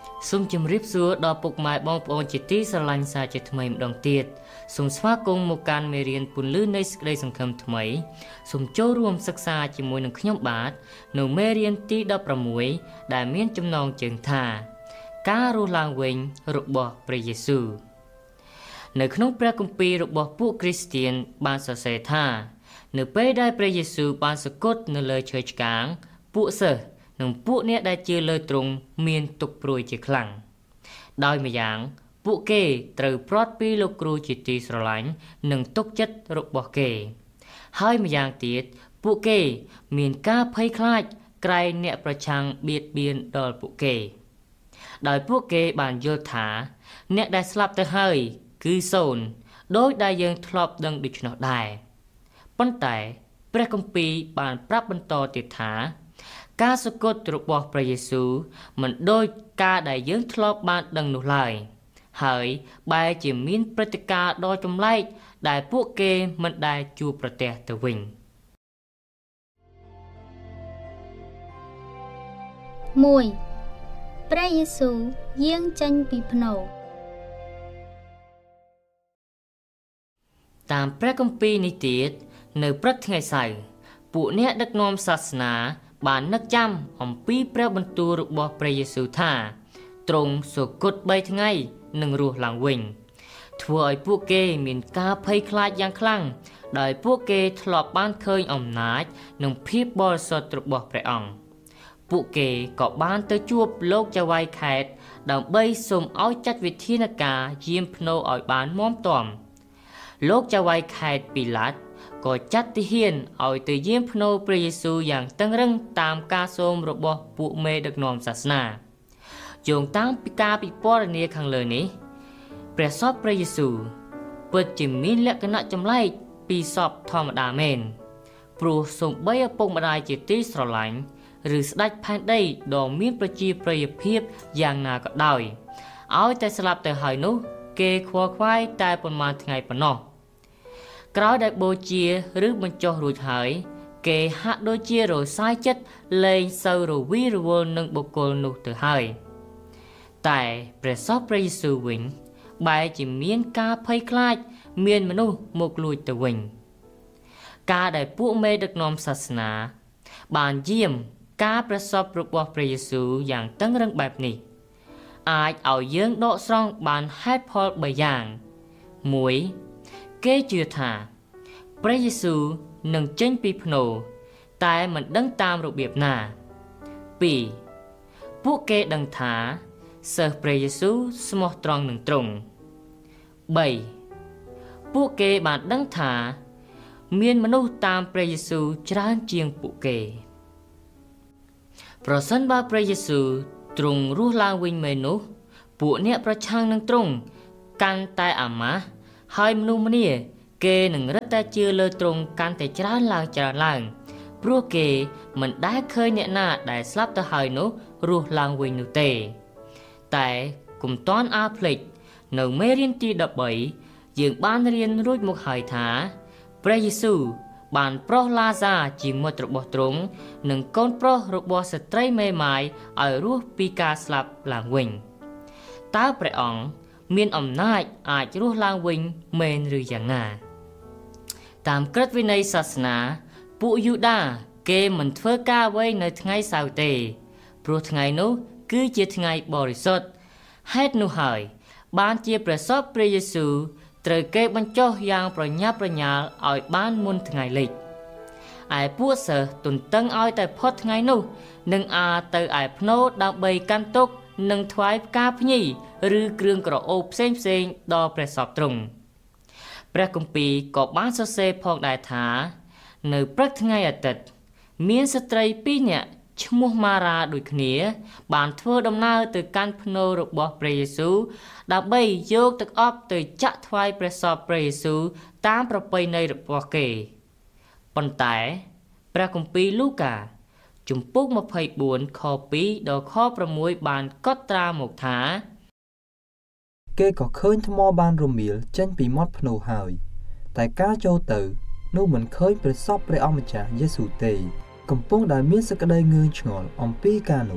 សូមជម្រាបសួរដល់ពុកម៉ែបងប្អូនជាទីស្រឡាញ់សាជាថ្មីម្ដងទៀតសូមស្វាគមន៍មកកាន់មេរៀនពន្លឺនៃសេចក្តីសង្ឃឹមថ្មីសូមចូលរួមសិក្សាជាមួយនឹងខ្ញុំបាទនៅមេរៀនទី16ដែលមានចំណងជើងថាការរស់ឡើងវិញរបស់ព្រះយេស៊ូវនៅក្នុងព្រះគម្ពីររបស់ពួកគ្រីស្ទានបានសរសេរថានៅពេលដែលព្រះយេស៊ូវបានសគត់នៅលើឈើឆ្កាងពួកសិស្សនិងពួកអ្នកដែលជឿលើទ្រង់មានទុក្ខព្រួយជាខ្លាំងដោយម្យ៉ាងពួកគេត្រូវព្រាត់ពីលោកគ្រូជាទីស្រឡាញ់និងទុកចិត្តរបស់គេហើយម្យ៉ាងទៀតពួកគេមានការភ័យខ្លាចក្រែងអ្នកប្រឆាំងបៀតបៀនដល់ពួកគេដោយពួកគេបានយល់ថាអ្នកដែលស្លាប់ទៅហើយគឺសូន្យដោយដែលយើងធ្លាប់ដឹងដូច្នោះដែរប៉ុន្តែព្រះគម្ពីរបានប្រាប់បន្តទៀតថាការសគត់របស់ព្រះយេស៊ូវមិនដូចការដែលយើងធ្លាប់បានដឹងនោះឡើយហើយបែរជាមានព្រឹត្តិការណ៍ដ៏ចម្លែកដែលពួកគេមិនដែលជួបប្រទះទៅវិញ 1ព្រះយេស៊ូវយាងចេញពីភ្នូរតាមព្រះគម្ពីរនេះទៀតនៅព្រឹកថ្ងៃសៅរ៍ពួកអ្នកដឹកនាំសាសនាបាននឹកចាំអំពីព្រះបន្ទូលរបស់ព្រះយេស៊ូវថាទ្រង់សុគត3ថ្ងៃនឹងរស់ឡើងវិញធ្វើឲ្យពួកគេមានការភ័យខ្លាចយ៉ាងខ្លាំងដោយពួកគេធ្លាប់បានឃើញអំណាចនិងភាពបរិសុទ្ធរបស់ព្រះអង្គពួកគេក៏បានទៅជួបលោកចៅហ្វាយខេត្តដើម្បីសូមឲ្យចាត់វិធានការយាមភ្នូរឲ្យបានមាំទាំលោកចៅហ្វាយខេត្តពីឡាត់ក៏ចាត់ទាហានឲ្យទៅយាមភ្នូរព្រះយេស៊ូវយ៉ាងតឹងរឹងតាមការសូមរបស់ពួកមេដឹកនាំសាសនាយោងតាមពីការពិពណ៌នាខាងលើនេះព្រះសពព្រះយេស៊ូវពិតជាមានលក្ខណៈចម្លែកពីសពធម្មតាមែនព្រោះសូម្បីឪពុកម្ដាយជាទីស្រឡាញ់ឬស្ដេចផែនដីដ៏មានប្រជាប្រិយភាពយ៉ាងណាក៏ដោយឲ្យតែស្លាប់ទៅហើយនោះគេខ្វល់ខ្វាយតែប៉ុន្មានថ្ងៃប៉ុណ្ណោះក្រោយដែលបូជាឬបញ្ចុះរួចហើយគេហាក់ដូចជារសាយចិត្តលែងសូវរវីរវល់នឹងបុគ្គលនោះទៅហើយតែព្រះសពព្រះយេស៊ូវវិញបែរជាមានការភ័យខ្លាចមានមនុស្សមកលួចទៅវិញការដែលពួកមេដឹកនាំសាសនាបានយាមការប្រសពរបស់ព្រះយេស៊ូវយ៉ាងតឹងរឹងបែបនេះអាចឲ្យយើងដកស្រង់បានហេតុផល3យ៉ាង1គេជឿថាព្រះយេស៊ូវនឹងចេញពីភ្នូរតែមិនដឹងតាមរបៀបណា2ពួកគេដឹងថាសិស្សព្រះយេស៊ូវស្មោះត្រង់នឹងទ្រង់3ពួកគេបានដឹងថាមានមនុស្សតាមព្រះយេស៊ូវច្រើនជាងពួកគេប្រសិនបើព្រះយេស៊ូវទ្រង់រស់ឡើងវិញមែននោះពួកអ្នកប្រឆាំងនឹងទ្រង់កាន់តែអាម៉ាស់ហើយមនុស្សម្នាគេនឹងរឹតតែជឿលើទ្រង់កាន់តែច្រើនឡើងព្រោះគេមិនដែលឃើញអ្នកណាដែលស្លាប់ទៅហើយនោះរស់ឡើងវិញនោះទេតែកុំតន់អាភ្លេចនៅមេរៀនទី13យើងបានរៀនរួចមកហើយថាព្រះយេស៊ូវបានប្រោសឡាហ្សាជាមិត្តរបស់ទ្រង់និងកូនប្រុសរបស់ស្ត្រីមេម៉ាយឲ្យរស់ពីការស្លាប់ឡើងវិញតើព្រះអង្គមានអំណាចអាចរស់ឡើងវិញមែនឬយ៉ាងណាតាមក្រឹតវិន័យសាសនាពួកយូដាគេមិនធ្វើការអ្វីនៅថ្ងៃសៅរ៍ទេព្រោះថ្ងៃនោះគឺជាថ្ងៃបរិសុទ្ធហេតុនោះហើយបានជាព្រះសពព្រះយេស៊ូវត្រូវគេបញ្ចុះយ៉ាងប្រញាប់ប្រញាល់ឲ្យបានមុនថ្ងៃលិចឯពួកសិស្សទន្ទឹងឲ្យតែផុតថ្ងៃនោះនឹងទៅឯភ្នូរដើម្បីកាន់ទុក្ខនិងថ្វាយផ្កាភ្ញីឬគ្រឿងក្រអូបផ្សេងដល់ព្រះសពទ្រង់ព្រះគម្ពីរក៏បានសរសេរផងដែរថានៅព្រឹកថ្ងៃអាទិត្យមានស្ត្រី2នាក់ឈ្មោះម៉ារ៉ាដូចគ្នាបានធ្វើដំណើរទៅកាន់ភ្នូររបស់ព្រះយេស៊ូវដើម្បីយកទឹកអប់ទៅចាក់ថ្វាយព្រះសពព្រះយេស៊ូវតាមប្រពៃណីរបស់គេប៉ុន្តែព្រះគម្ពីរលូកាជំពូក24ខ2ដល់ខ6បានកត់ត្រាមកថាគេក៏ឃើញថ្មបានរមៀលចេញពីមាត់ភ្នូរហើយតែការចូលទៅនោះមិនឃើញព្រះសពព្រះអម្ចាស់យេស៊ូវទេកំពុងដែលមានសេចក្តីងឿងឆ្ងល់អំពីការនោះ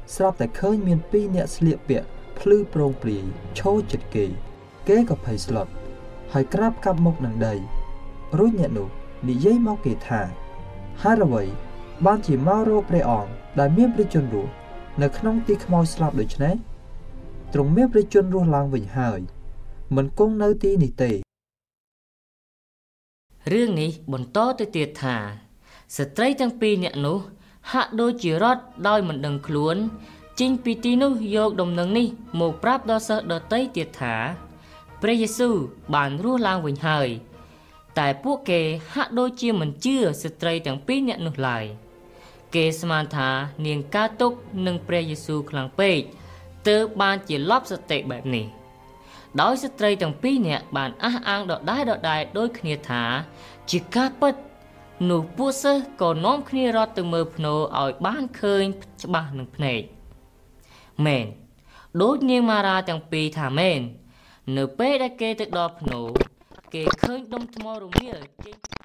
ស្រាប់តែឃើញមាន2អ្នកស្លៀកពាក់ភ្លឺប្រងព្រាយឈរជិតគេក៏ភ័យស្លុតហើយក្រាបកាប់មុខនឹងដីរួចអ្នកនោះនិយាយមកគេថាហេតុអ្វីបានជាមករកព្រះអង្គដែលមានព្រះជន្មរស់នៅក្នុងទីខ្មោចស្លាប់ដូច្នេះទ្រង់មានព្រះជន្មរស់ឡើងវិញហើយមិនគង់នៅទីនេះទេរឿងនេះបន្តទៅទៀតថាស្ត្រីទាំងពីរនាក់នោះហាក់ដូចជារត់ដោយមិនដឹងខ្លួនចេញពីទីនោះយកដំណឹងនេះមកប្រាប់ដល់សិស្សដទៃទៀតថាព្រះយេស៊ូវបានរស់ឡើងវិញហើយតែពួកគេហាក់ដូចជាមិនជឿស្ត្រីទាំងពីរនាក់នោះឡើយគេស្មានថានាងកើតទុក្ខនឹងព្រះយេស៊ូវខ្លាំងពេកទើបបានជាលប់សតិបែបនេះដោយស្ត្រីទាំងពីរនាក់បានអះអាងដដែលដូចគ្នាថាជាការពិតនោះពួកសិស្សក៏នាំគ្នារត់ទៅមើលភ្នោឲ្យបានឃើញច្បាស់នឹងភ្នែកមែនដូចនាងម៉ារ៉ាទាំងពីរថាមែននៅពេលដែលគេទៅដល់ភ្នោគេឃើញដុំថ្មរមៀលចេញ